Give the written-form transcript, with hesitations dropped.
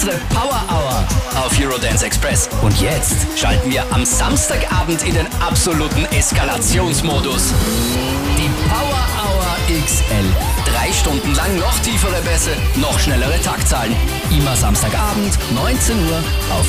unsere Power Hour auf Eurodance Express. Und jetzt schalten wir am Samstagabend in den absoluten Eskalationsmodus. Die Power Hour XL. 3 Stunden lang noch tiefere Bässe, noch schnellere Taktzahlen. Immer Samstagabend, 19 Uhr auf